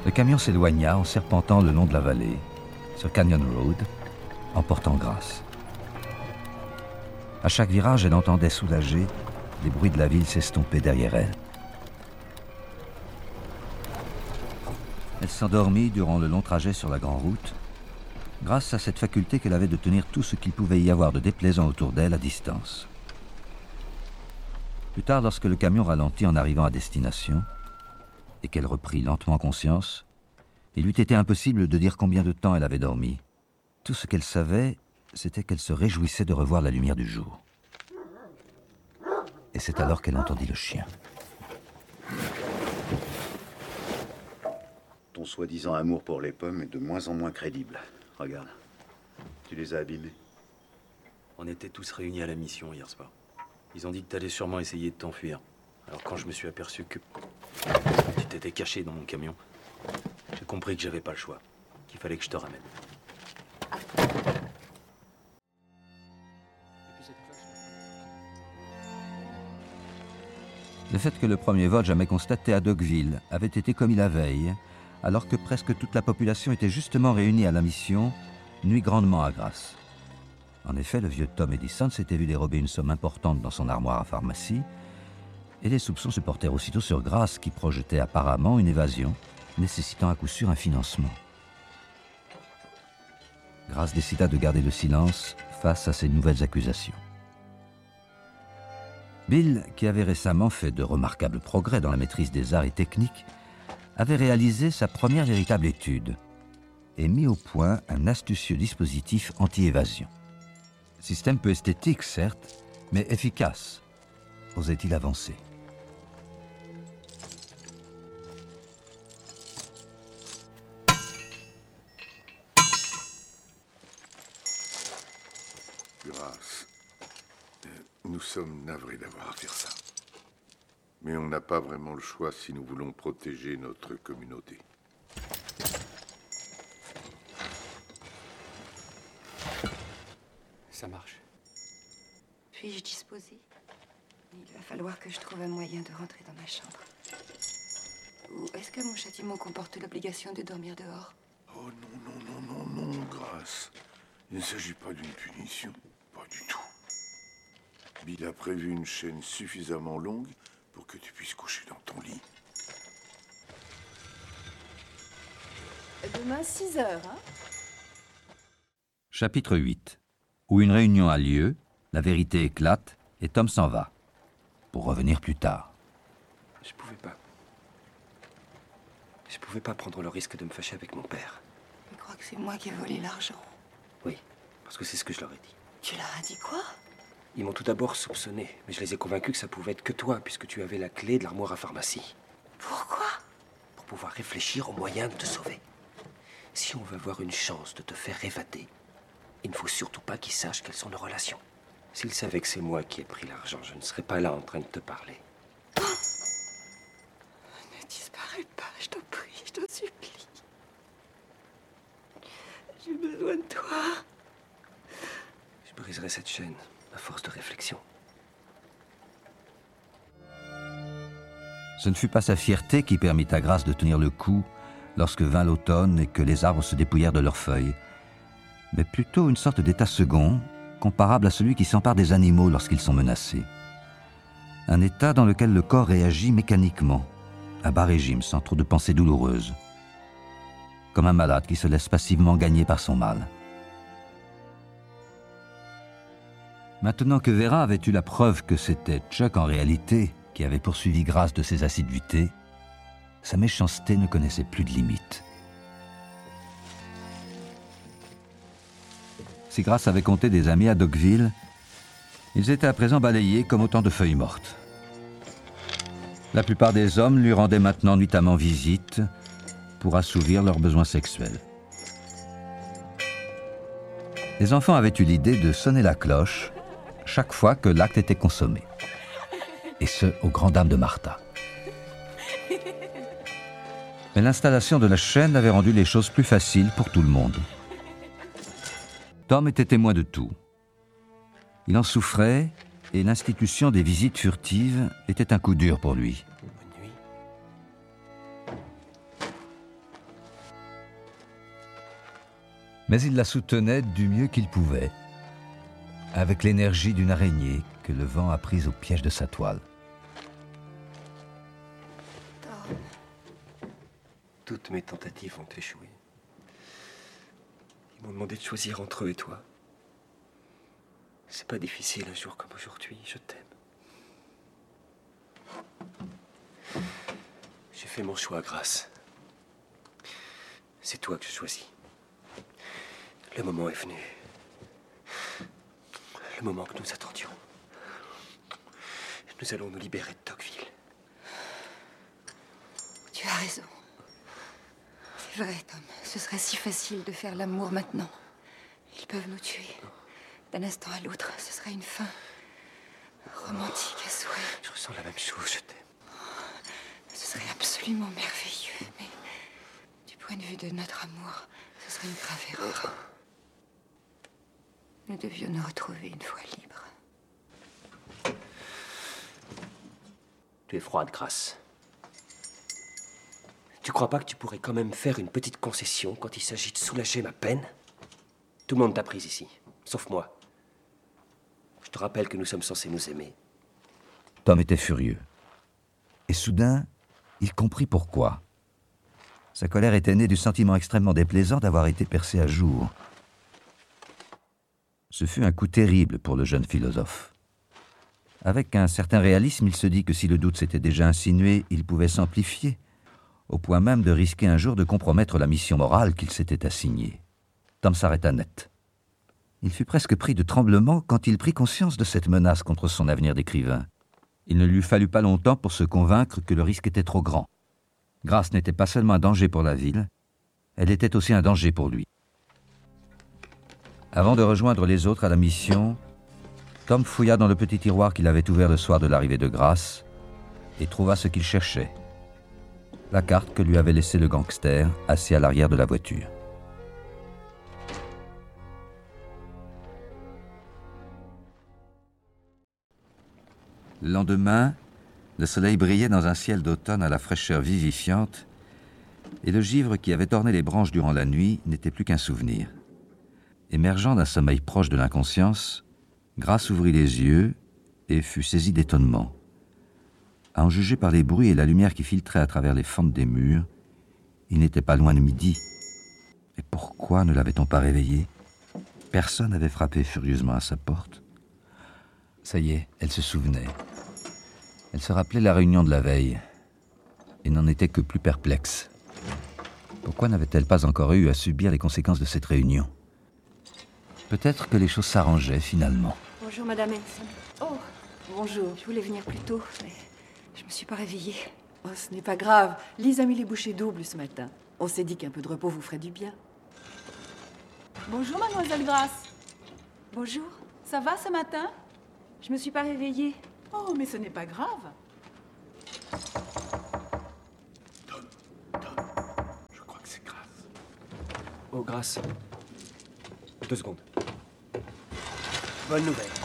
Le camion s'éloigna en serpentant le long de la vallée, sur Canyon Road, emportant Grace. À chaque virage, elle entendait soulagée les bruits de la ville s'estomper derrière elle. Elle s'endormit durant le long trajet sur la grande route, grâce à cette faculté qu'elle avait de tenir tout ce qu'il pouvait y avoir de déplaisant autour d'elle à distance. Plus tard, lorsque le camion ralentit en arrivant à destination, et qu'elle reprit lentement conscience, il eût été impossible de dire combien de temps elle avait dormi. Tout ce qu'elle savait, c'était qu'elle se réjouissait de revoir la lumière du jour. Et c'est alors qu'elle entendit le chien. Ton soi-disant amour pour les pommes est de moins en moins crédible. Regarde, tu les as abîmés. On était tous réunis à la mission hier soir. Ils ont dit que t'allais sûrement essayer de t'enfuir. Alors quand je me suis aperçu que tu t'étais caché dans mon camion, j'ai compris que j'avais pas le choix, qu'il fallait que je te ramène. Le fait que le premier vol jamais constaté à Dogville avait été commis la veille, alors que presque toute la population était justement réunie à la mission, nuit grandement à Grace. En effet, le vieux Tom Edison s'était vu dérober une somme importante dans son armoire à pharmacie, et les soupçons se portèrent aussitôt sur Grace, qui projetait apparemment une évasion, nécessitant à coup sûr un financement. Grace décida de garder le silence face à ces nouvelles accusations. Bill, qui avait récemment fait de remarquables progrès dans la maîtrise des arts et techniques, avait réalisé sa première véritable étude et mis au point un astucieux dispositif anti-évasion. Système peu esthétique, certes, mais efficace, osait-il avancer. Grace, nous sommes navrés d'avoir à faire ça. Mais on n'a pas vraiment le choix si nous voulons protéger notre communauté. Ça marche. Puis-je disposer? Il va falloir que je trouve un moyen de rentrer dans ma chambre. Ou est-ce que mon châtiment comporte l'obligation de dormir dehors? Oh non, Grace. Il ne s'agit pas d'une punition. Pas du tout. Bill a prévu une chaîne suffisamment longue pour que tu puisses coucher dans ton lit. Demain, 6 heures, hein? Chapitre 8. Où une réunion a lieu, la vérité éclate et Tom s'en va, pour revenir plus tard. Je pouvais pas prendre le risque de me fâcher avec mon père. Il croit que c'est moi qui ai volé l'argent. Oui, parce que c'est ce que je leur ai dit. Tu leur as dit quoi? Ils m'ont tout d'abord soupçonné, mais je les ai convaincus que ça pouvait être que toi, puisque tu avais la clé de l'armoire à pharmacie. Pourquoi? Pour pouvoir réfléchir aux moyens de te sauver. Si on veut avoir une chance de te faire évader, il ne faut surtout pas qu'ils sachent quelles sont nos relations. S'ils savaient que c'est moi qui ai pris l'argent, je ne serais pas là en train de te parler. Ne disparais pas, je t'en prie, je t'en supplie. J'ai besoin de toi. Je briserai cette chaîne à force de réflexion. Ce ne fut pas sa fierté qui permit à Grace de tenir le coup lorsque vint l'automne et que les arbres se dépouillèrent de leurs feuilles, mais plutôt une sorte d'état second, comparable à celui qui s'empare des animaux lorsqu'ils sont menacés. Un état dans lequel le corps réagit mécaniquement, à bas régime, sans trop de pensées douloureuses, comme un malade qui se laisse passivement gagner par son mal. Maintenant que Vera avait eu la preuve que c'était Chuck en réalité qui avait poursuivi Grace de ses assiduités, sa méchanceté ne connaissait plus de limites. Si Grace avait compté des amis à Dogville, ils étaient à présent balayés comme autant de feuilles mortes. La plupart des hommes lui rendaient maintenant nuitamment visite pour assouvir leurs besoins sexuels. Les enfants avaient eu l'idée de sonner la cloche chaque fois que l'acte était consommé, et ce, aux grandes dames de Martha. Mais l'installation de la chaîne avait rendu les choses plus faciles pour tout le monde. Tom était témoin de tout. Il en souffrait, et l'institution des visites furtives était un coup dur pour lui. Bonne nuit. Mais il la soutenait du mieux qu'il pouvait, avec l'énergie d'une araignée que le vent a prise au piège de sa toile. Tom. Toutes mes tentatives ont échoué. Ils m'ont demandé de choisir entre eux et toi. C'est pas difficile un jour comme aujourd'hui, je t'aime. J'ai fait mon choix, Grace. C'est toi que je choisis. Le moment est venu. Le moment que nous attendions. Nous allons nous libérer de Tocqueville. Tu as raison. C'est vrai, Tom. Ce serait si facile de faire l'amour maintenant. Ils peuvent nous tuer. D'un instant à l'autre, ce serait une fin romantique à souhait. Je ressens la même chose, je t'aime. Ce serait absolument merveilleux, mais du point de vue de notre amour, ce serait une grave erreur. Nous devions nous retrouver une fois libres. Tu es froide, Grace. Tu crois pas que tu pourrais quand même faire une petite concession quand il s'agit de soulager ma peine? Tout le monde t'a prise ici, sauf moi. Je te rappelle que nous sommes censés nous aimer. Tom était furieux. Et soudain, il comprit pourquoi. Sa colère était née du sentiment extrêmement déplaisant d'avoir été percé à jour. Ce fut un coup terrible pour le jeune philosophe. Avec un certain réalisme, il se dit que si le doute s'était déjà insinué, il pouvait s'amplifier, au point même de risquer un jour de compromettre la mission morale qu'il s'était assignée. Tom s'arrêta net. Il fut presque pris de tremblement quand il prit conscience de cette menace contre son avenir d'écrivain. Il ne lui fallut pas longtemps pour se convaincre que le risque était trop grand. Grace n'était pas seulement un danger pour la ville, elle était aussi un danger pour lui. Avant de rejoindre les autres à la mission, Tom fouilla dans le petit tiroir qu'il avait ouvert le soir de l'arrivée de Grace et trouva ce qu'il cherchait. La carte que lui avait laissée le gangster, assis à l'arrière de la voiture. Le lendemain, le soleil brillait dans un ciel d'automne à la fraîcheur vivifiante, et le givre qui avait orné les branches durant la nuit n'était plus qu'un souvenir. Émergeant d'un sommeil proche de l'inconscience, Grace ouvrit les yeux et fut saisie d'étonnement. À en juger par les bruits et la lumière qui filtrait à travers les fentes des murs, il n'était pas loin de midi. Et pourquoi ne l'avait-on pas réveillé? Personne n'avait frappé furieusement à sa porte. Ça y est, elle se souvenait. Elle se rappelait la réunion de la veille et n'en était que plus perplexe. Pourquoi n'avait-elle pas encore eu à subir les conséquences de cette réunion? Peut-être que les choses s'arrangeaient finalement. Bonjour, Madame Hanson. Oh, bonjour. Je voulais venir plus tôt, mais je me suis pas réveillée. Oh, ce n'est pas grave. Lise a mis les bouchées doubles ce matin. On s'est dit qu'un peu de repos vous ferait du bien. Bonjour, mademoiselle Grace. Bonjour. Ça va ce matin? Je me suis pas réveillée. Oh, mais ce n'est pas grave. Tom, je crois que c'est Grace. Oh, Grace. 2 secondes. Bonne nouvelle.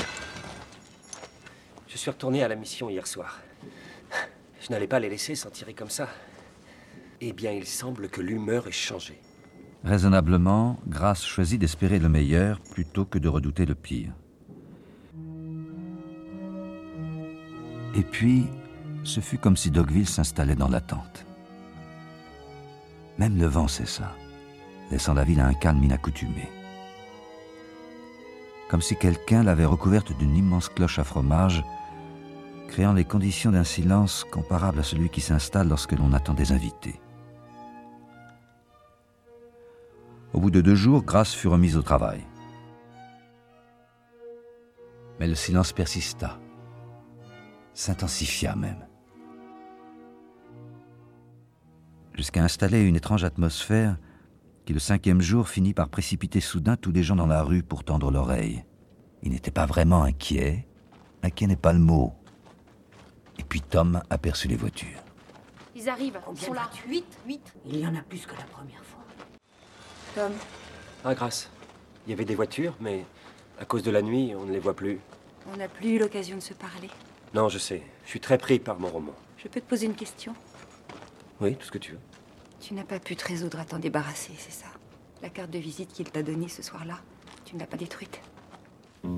Je suis retourné à la mission hier soir. Je n'allais pas les laisser s'en tirer comme ça. Eh bien, il semble que l'humeur ait changé. Raisonnablement, Grace choisit d'espérer le meilleur plutôt que de redouter le pire. Et puis, ce fut comme si Tocqueville s'installait dans l'attente. Même le vent cessa, laissant la ville à un calme inaccoutumé. Comme si quelqu'un l'avait recouverte d'une immense cloche à fromage, créant les conditions d'un silence comparable à celui qui s'installe lorsque l'on attend des invités. Au bout de 2 jours, Grace fut remise au travail. Mais le silence persista, s'intensifia même, jusqu'à installer une étrange atmosphère qui, le 5e jour, finit par précipiter soudain tous les gens dans la rue pour tendre l'oreille. Il n'était pas vraiment inquiet n'est pas le mot. Et puis Tom aperçut les voitures. Ils arrivent, ils sont là. 8. Il y en a plus que la première fois. Tom, Ah, Grace. Il y avait des voitures, mais à cause de la nuit, on ne les voit plus. on n'a plus eu l'occasion de se parler. Non, je sais. Je suis très pris par mon roman. Je peux te poser une question? Oui, tout ce que tu veux. Tu n'as pas pu te résoudre à t'en débarrasser, c'est ça? La carte de visite qu'il t'a donnée ce soir-là, tu ne l'as pas détruite.